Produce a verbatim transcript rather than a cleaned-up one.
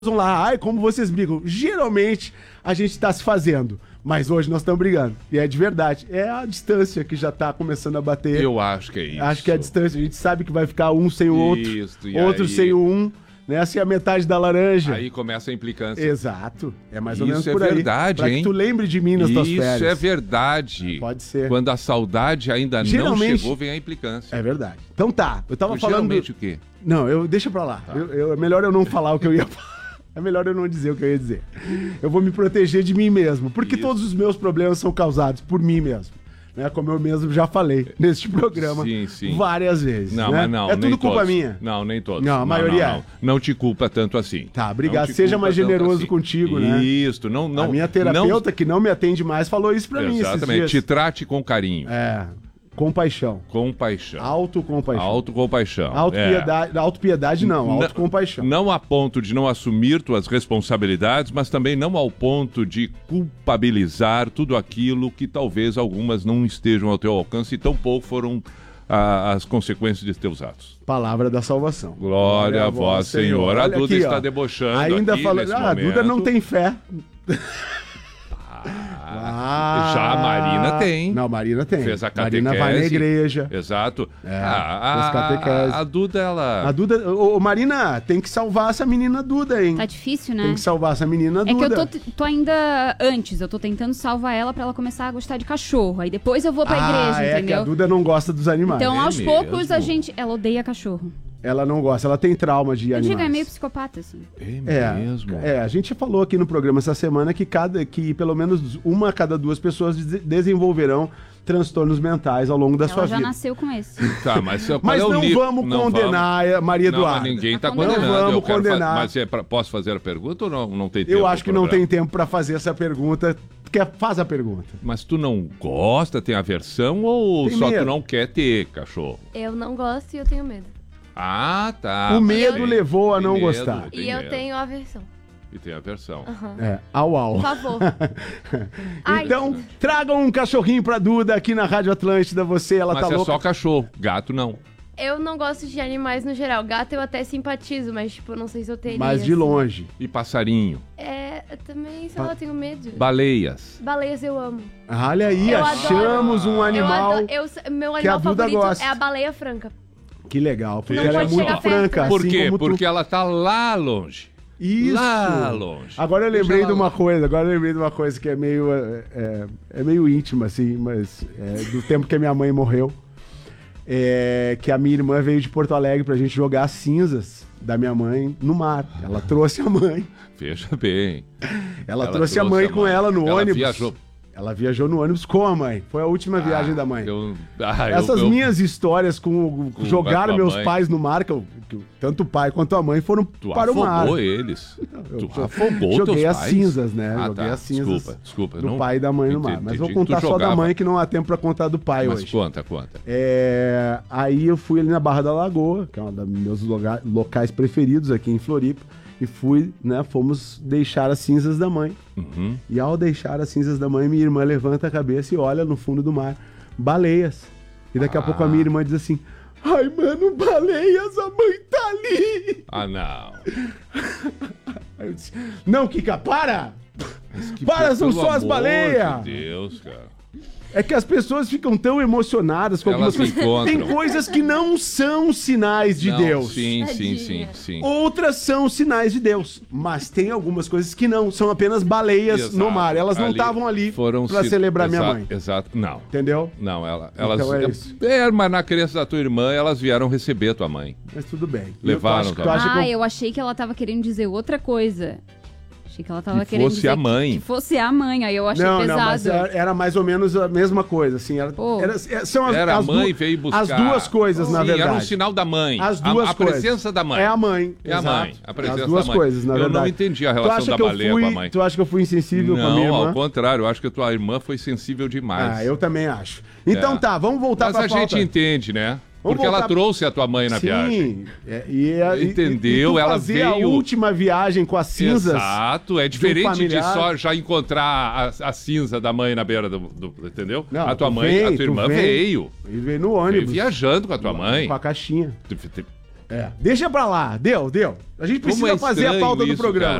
Vão lá, ai, como vocês brigam. Geralmente a gente tá se fazendo, mas hoje nós estamos brigando. E é de verdade. É a distância que já tá começando a bater. Eu acho que é isso. Acho que é a distância. A gente sabe que vai ficar um sem o outro, Isso, e outro aí- sem o um, né? Assim, a metade da laranja. Aí começa a implicância. Exato. É mais ou Isso menos é por aí. verdade, pra hein? que tu lembre de mim nas tuas Isso férias. é verdade. Pode ser. Quando a saudade ainda Geralmente- não chegou, vem a implicância. É verdade. Então tá, eu tava falando... Geralmente o quê? Não, eu deixa pra lá. Tá. Eu, eu- é melhor eu não falar o que eu ia falar. É melhor eu não dizer o que eu ia dizer. Eu vou me proteger de mim mesmo, porque Isso. todos os meus problemas são causados por mim mesmo. Né? Como eu mesmo já falei neste programa Sim, sim. várias vezes. Não, né? mas não, É nem tudo culpa todos. minha. Não, nem todos. Não, a maioria não, não. Não te culpa tanto assim. Tá, obrigado. Não te Seja culpa mais tanto generoso assim. contigo, né? Isso, não, não. a minha terapeuta, que não me atende mais, falou isso pra não, mim esses exatamente. Te dias. trate com carinho, É, compaixão. compaixão. Autocompaixão. Autocompaixão. Autopiedade, autopiedade não, Não- autocompaixão. Não a ponto de não assumir tuas responsabilidades, mas também não ao ponto de culpabilizar tudo aquilo que talvez algumas não estejam ao teu alcance e tampouco foram ah, as consequências de teus atos. Palavra da salvação. Glória a vós, Senhor. A Olha Duda aqui, está ó. debochando Ainda aqui falando, nesse ah, a Duda momento. não tem fé. Ah, já a Marina tem. Não, Marina tem. Fez a Marina vai na catequese. igreja. Exato. É, Ah, fez a, catequese. a, a Duda, ela... A Duda, ô, ô, Marina, tem que salvar essa menina Duda, hein? Tá difícil, né? Tem que salvar essa menina É Duda. que eu tô, tô ainda antes, eu tô tentando salvar ela pra ela começar a gostar de cachorro. Aí depois eu vou pra ah, igreja, é que a entendeu? Duda não gosta dos animais. Então, É aos mesmo? poucos, a gente. Ela odeia cachorro. Ela não gosta, ela tem trauma de Eu animais. digo, é meio psicopata, assim. É É, mesmo? é, a gente falou aqui no programa essa semana que, cada, que pelo menos uma a cada duas pessoas de- desenvolverão transtornos mentais ao longo da Ela sua já vida. nasceu com esse. Tá, mas, qual Mas é o não nível? vamos Não condenar a Maria Não, Eduarda. mas ninguém está Tá condenando. condenado. Não vamos Eu quero fa- condenar. Mas é pra- posso fazer a pergunta ou não, não tem tempo? Eu acho que pro não tem programa? tempo pra fazer essa pergunta. Quer, faz a pergunta. Mas tu não gosta, tem aversão ou Tem só medo. tu não quer ter cachorro? Eu não gosto e eu tenho medo. Ah, tá. O mas medo tem- levou a tem não medo, gostar. tem E eu medo. tenho aversão. E tem aversão. É, au au. Por favor. Ai. Então, tragam um cachorrinho pra Duda aqui na Rádio Atlântida. Você, ela Mas tá é louca. só cachorro, gato não. Eu não gosto de animais no geral. Gato eu até simpatizo, mas tipo, eu não sei se eu teria. Mas de assim. longe. E passarinho, É, eu também, sei lá, eu tenho medo. baleias. Baleias eu amo. Olha aí, Eu achamos um Eu animal. adoro, eu, meu que a animal Duda favorito gosta. é a baleia franca. Que legal, porque Não ela é pode muito chegar perto, franca. né? Por assim quê? como tu. Porque ela tá lá longe. Isso. Lá longe. Agora eu Deixa lembrei ela de uma lá. coisa, agora eu lembrei de uma coisa que é meio, é, é, é meio íntima, assim, mas é do tempo que a minha mãe morreu. É, que a minha irmã veio de Porto Alegre pra gente jogar as cinzas da minha mãe no mar. Ela trouxe a mãe. Veja bem. Ela, Ela trouxe a trouxe mãe a com mãe. ela no Ela ônibus. viajou. Ela viajou no ônibus com a mãe. Foi a última viagem da mãe. Eu, ah, eu- Essas eu- minhas histórias com, Com jogar a tua meus mãe. pais no mar, que eu- que eu- tanto o pai quanto a mãe foram Tu para o mar. afogou eles. Eu Tu jo- afogou Joguei teus as pais? cinzas, né? Ah, Joguei tá. as cinzas Desculpa, desculpa. do não- pai e da mãe no mar. entendi Mas vou que tu contar só da jogava. mãe, que não há tempo pra contar do pai Mas hoje. conta, conta. É, aí eu fui ali na Barra da Lagoa, que é um dos meus loga- locais preferidos aqui em Floripa, e fui, né, fomos deixar as cinzas da mãe. Uhum. E ao deixar as cinzas da mãe, minha irmã levanta a cabeça e olha no fundo do mar, baleias. E daqui a Ah. pouco a minha irmã diz assim, ai, mano, baleias, a mãe tá ali. Ah, não. Aí eu disse, não, Kika, para! Que Para, são pelo só as amor baleias! de Deus, cara. É que as pessoas ficam tão emocionadas com Elas algumas se coisas. encontram. Tem coisas que não são sinais de Não, Deus. Sim, sim, Tadinha. sim, sim. Outras são sinais de Deus. Mas tem algumas coisas que não. São apenas baleias Exato. no mar. Elas não Ali estavam ali foram pra se- celebrar minha Exato, mãe. Exato. Não. Entendeu? Não, ela, elas. Então é isso. é, mas na crença da tua irmã, elas vieram receber a tua mãe. Mas tudo bem. Levaram Eu tu acha, tu também. acha que Ah, eu- eu achei que ela tava querendo dizer outra coisa. Achei que ela tava Que querendo fosse dizer a que- mãe. Que, fosse a mãe, aí eu achei Não, pesado. não, mas era, era mais ou menos a mesma coisa, assim. Era, Pô. era- é- são as, Era a as mãe du- veio buscar. As duas coisas, na Sim, verdade. Era um sinal da mãe. As A- duas a, coisas. presença da mãe. É a mãe. É a exato. mãe. A presença As duas da mãe. coisas, na Eu verdade. não entendi a Tu relação acha da que eu baleia fui, com a mãe. Tu acha que eu fui insensível com a minha Não, irmã? ao contrário, eu acho que a tua irmã foi sensível demais. Ah, eu também acho. Então É. tá, vamos voltar Mas pra a gente pauta. entende, né? Vamos Porque ela voltar- trouxe a tua mãe na Sim, viagem. é, e, a- e- Entendeu? E, tu Ela fazer a veio- última viagem com as cinzas. Exato, é diferente de familiar. só já encontrar a, a cinza da mãe na beira do. do- entendeu? Não, a tua tu mãe, vem, a tua tu irmã vem. veio. Ele veio no Veio ônibus. viajando com a tua mãe. Com a caixinha. É. Deixa pra lá. Deu, deu. A gente Como precisa é fazer a pauta do isso, programa. cara?